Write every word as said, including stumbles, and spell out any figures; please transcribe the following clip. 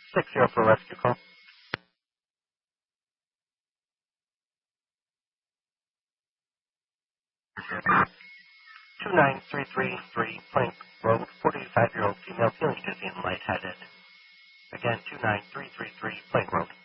six zero for rescue call. two nine three three three Plank Road, forty-five-year-old female feeling dizzy and lightheaded. Again, two nine three three three Plank Road.